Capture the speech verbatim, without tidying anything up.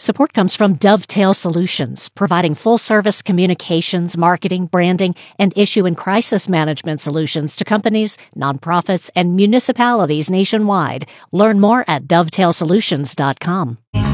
Support comes from Dovetail Solutions, providing full-service communications, marketing, branding, and issue and crisis management solutions to companies, nonprofits, and municipalities nationwide. Learn more at dovetail solutions dot com.